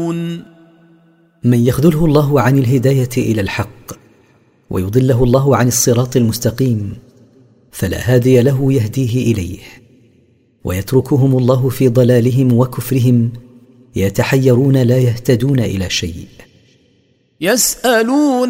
من يخذله الله عن الهداية إلى الحق ويضله الله عن الصراط المستقيم فلا هادي له يهديه إليه، ويتركهم الله في ضلالهم وكفرهم يتحيرون لا يهتدون إلى شيء. يسألون